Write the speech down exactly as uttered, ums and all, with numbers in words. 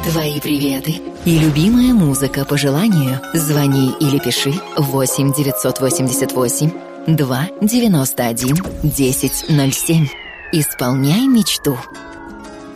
Твои приветы и любимая музыка по желанию. Звони или пиши восемь девятьсот восемьдесят восемь два девяносто один десять ноль семь. Исполняй мечту.